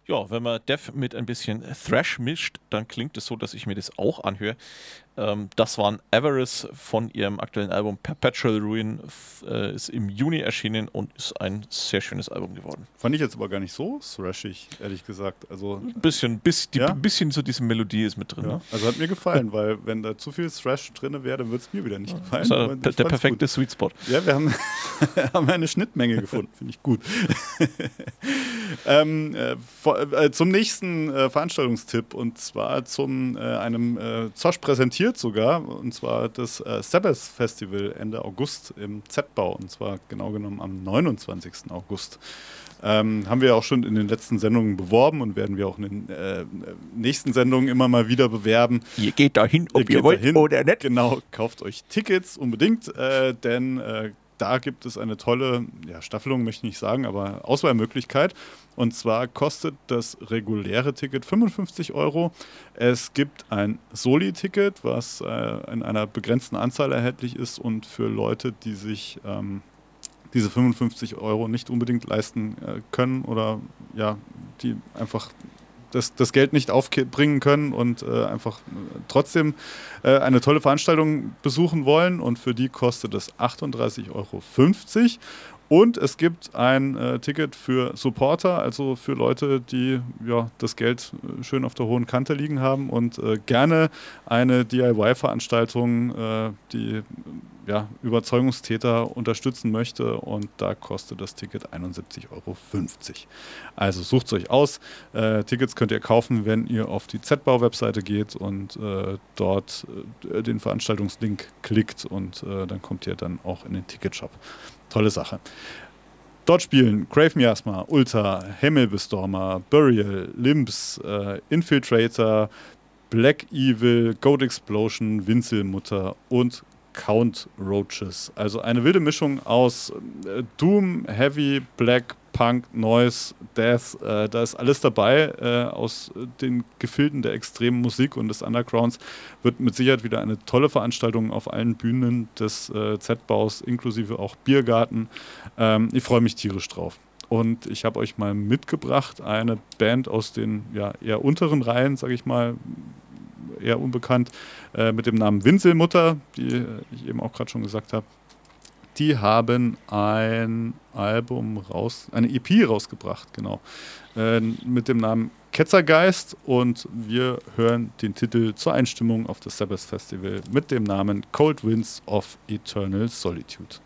Ja, wenn man Death mit ein bisschen Thrash mischt, dann klingt es so, dass ich mir das auch anhöre. Das waren Avarice von ihrem aktuellen Album Perpetual Ruin, ist im Juni erschienen und ist ein sehr schönes Album geworden. Fand ich jetzt aber gar nicht so thrashig, ehrlich gesagt. Also, Ein bisschen so diese Melodie ist mit drin. ja, Ne? also hat mir gefallen, weil wenn da zu viel Thrash drin wäre, dann würde es mir wieder nicht gefallen. Das ist Aber der ich fand's perfekte gut. Sweet Spot. Ja, wir haben, haben eine Schnittmenge gefunden, finde ich gut. Zum nächsten Veranstaltungstipp und zwar zum einem Zosch präsentiert sogar, und zwar das Sabbath Festival Ende August im Z-Bau, und zwar genau genommen am 29. August. Haben wir auch schon in den letzten Sendungen beworben und werden wir auch in den nächsten Sendungen immer mal wieder bewerben. Ihr geht dahin, ob ihr wollt dahin. oder nicht. Genau, kauft euch Tickets unbedingt, denn da gibt es eine tolle, ja, Staffelung möchte ich nicht sagen, aber Auswahlmöglichkeit. Und zwar kostet das reguläre Ticket 55 Euro. Es gibt ein Soli-Ticket, was in einer begrenzten Anzahl erhältlich ist und für Leute, die sich diese 55 Euro nicht unbedingt leisten können oder ja, die einfach das Geld nicht aufbringen können und einfach trotzdem eine tolle Veranstaltung besuchen wollen, und für die kostet es 38,50 Euro. Und es gibt ein Ticket für Supporter, also für Leute, die ja, das Geld schön auf der hohen Kante liegen haben und gerne eine DIY-Veranstaltung, die ja, Überzeugungstäter unterstützen möchte, und da kostet das Ticket 71,50 Euro. Also sucht es euch aus. Tickets könnt ihr kaufen, wenn ihr auf die Z-Bau-Webseite geht und dort den Veranstaltungslink klickt, und dann kommt ihr dann auch in den Ticketshop. Tolle Sache. Dort spielen Grave Miasma, Ulta, Himmelbestormer, Burial, Limbs, Infiltrator, Black Evil, Goat Explosion, Winzelmutter und Count Roaches. Also eine wilde Mischung aus Doom, Heavy, Black, Punk, Noise, Death. Da ist alles dabei aus den Gefilden der extremen Musik und des Undergrounds. Wird mit Sicherheit wieder eine tolle Veranstaltung auf allen Bühnen des Z-Baus, inklusive auch Biergarten. Ich freue mich tierisch drauf. Und ich habe euch mal mitgebracht eine Band aus den ja, eher unteren Reihen, sage ich mal, eher unbekannt, mit dem Namen Winzelmutter, die ich eben auch gerade schon gesagt habe. Die haben ein eine EP rausgebracht, genau, mit dem Namen Ketzergeist, und wir hören den Titel zur Einstimmung auf das Sabbath Festival mit dem Namen Cold Winds of Eternal Solitude.